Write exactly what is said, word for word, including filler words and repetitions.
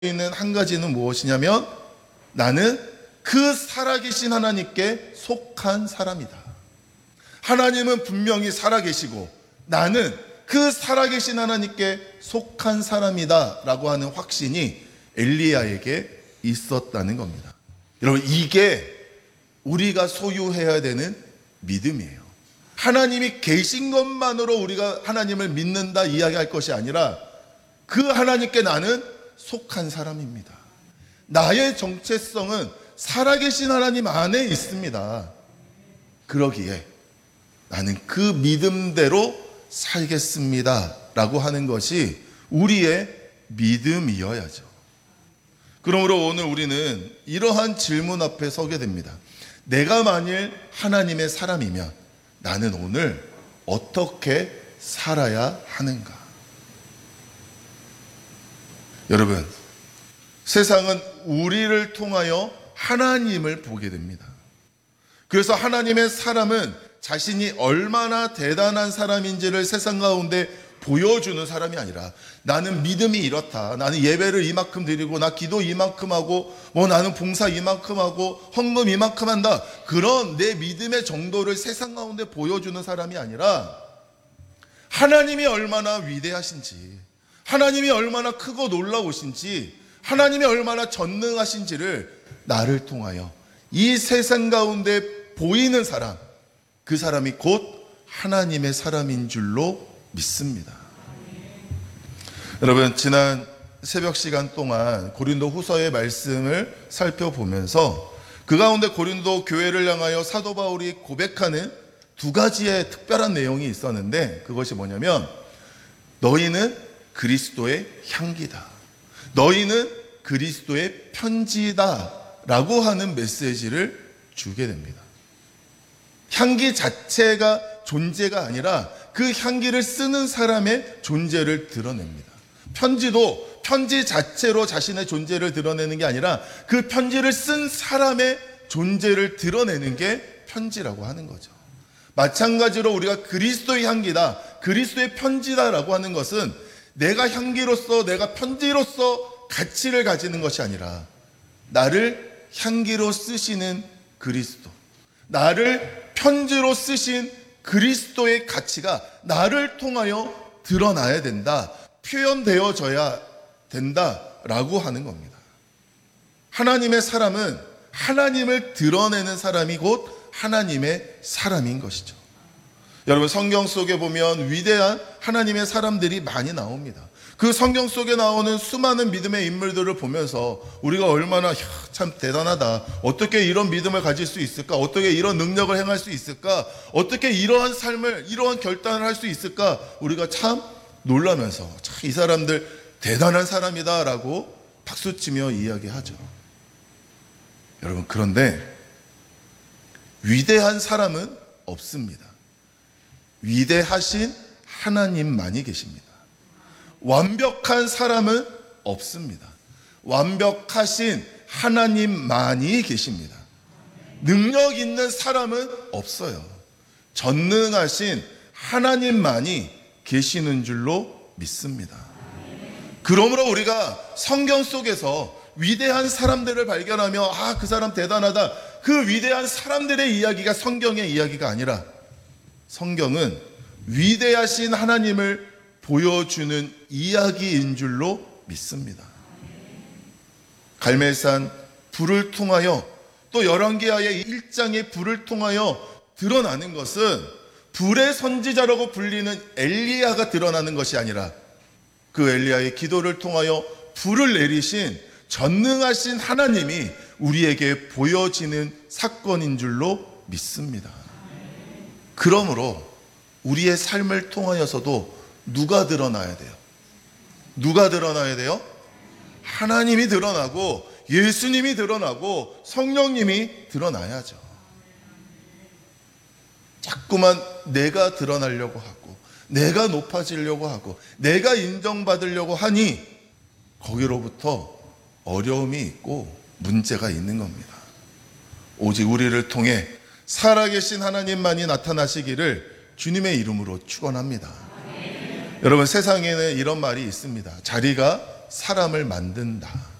있는 한 가지는 무엇이냐면 나는 그 살아계신 하나님께 속한 사람이다. 하나님은 분명히 살아계시고 나는 그 살아계신 하나님께 속한 사람이다 라고 하는 확신이 엘리야에게 있었다는 겁니다. 여러분, 이게 우리가 소유해야 되는 믿음이에요. 하나님이 계신 것만으로 우리가 하나님을 믿는다 이야기할 것이 아니라 그 하나님께 나는 속한 사람입니다. 나의 정체성은 살아계신 하나님 안에 있습니다. 그러기에 나는 그 믿음대로 살겠습니다 라고 하는 것이 우리의 믿음이어야죠. 그러므로 오늘 우리는 이러한 질문 앞에 서게 됩니다. 내가 만일 하나님의 사람이면 나는 오늘 어떻게 살아야 하는가? 여러분, 세상은 우리를 통하여 하나님을 보게 됩니다. 그래서 하나님의 사람은 자신이 얼마나 대단한 사람인지를 세상 가운데 보여주는 사람이 아니라 나는 믿음이 이렇다, 나는 예배를 이만큼 드리고 나 기도 이만큼 하고 뭐 나는 봉사 이만큼 하고 헌금 이만큼 한다, 그런 내 믿음의 정도를 세상 가운데 보여주는 사람이 아니라 하나님이 얼마나 위대하신지, 하나님이 얼마나 크고 놀라우신지, 하나님이 얼마나 전능하신지를 나를 통하여 이 세상 가운데 보이는 사람, 그 사람이 곧 하나님의 사람인 줄로 믿습니다. 여러분, 지난 새벽 시간 동안 고린도 후서의 말씀을 살펴보면서 그 가운데 고린도 교회를 향하여 사도 바울이 고백하는 두 가지의 특별한 내용이 있었는데, 그것이 뭐냐면 너희는 그리스도의 향기다, 너희는 그리스도의 편지다 라고 하는 메시지를 주게 됩니다. 향기 자체가 존재가 아니라 그 향기를 쓰는 사람의 존재를 드러냅니다. 편지도 편지 자체로 자신의 존재를 드러내는 게 아니라 그 편지를 쓴 사람의 존재를 드러내는 게 편지라고 하는 거죠. 마찬가지로 우리가 그리스도의 향기다, 그리스도의 편지다라고 하는 것은 내가 향기로서, 내가 편지로서 가치를 가지는 것이 아니라 나를 향기로 쓰시는 그리스도, 나를 편지로 쓰신 그리스도의 가치가 나를 통하여 드러나야 된다, 표현되어져야 된다라고 하는 겁니다. 하나님의 사람은 하나님을 드러내는 사람이 곧 하나님의 사람인 것이죠. 여러분, 성경 속에 보면 위대한 하나님의 사람들이 많이 나옵니다. 그 성경 속에 나오는 수많은 믿음의 인물들을 보면서 우리가 얼마나 야, 참 대단하다, 어떻게 이런 믿음을 가질 수 있을까, 어떻게 이런 능력을 행할 수 있을까, 어떻게 이러한 삶을, 이러한 결단을 할 수 있을까, 우리가 참 놀라면서 참 이 사람들 대단한 사람이다 라고 박수치며 이야기하죠. 여러분, 그런데 위대한 사람은 없습니다. 위대하신 하나님만이 계십니다. 완벽한 사람은 없습니다. 완벽하신 하나님만이 계십니다. 능력 있는 사람은 없어요. 전능하신 하나님만이 계시는 줄로 믿습니다. 그러므로 우리가 성경 속에서 위대한 사람들을 발견하며 아, 그 사람 대단하다, 그 위대한 사람들의 이야기가 성경의 이야기가 아니라 성경은 위대하신 하나님을 보여주는 이야기인 줄로 믿습니다. 갈멜산 불을 통하여, 또 열왕기하의 일 장의 불을 통하여 드러나는 것은 불의 선지자라고 불리는 엘리야가 드러나는 것이 아니라 그 엘리야의 기도를 통하여 불을 내리신 전능하신 하나님이 우리에게 보여지는 사건인 줄로 믿습니다. 그러므로 우리의 삶을 통하여서도 누가 드러나야 돼요? 누가 드러나야 돼요? 하나님이 드러나고 예수님이 드러나고 성령님이 드러나야죠. 자꾸만 내가 드러나려고 하고 내가 높아지려고 하고 내가 인정받으려고 하니 거기로부터 어려움이 있고 문제가 있는 겁니다. 오직 우리를 통해 살아계신 하나님만이 나타나시기를 주님의 이름으로 축원합니다. 여러분, 세상에는 이런 말이 있습니다. 자리가 사람을 만든다.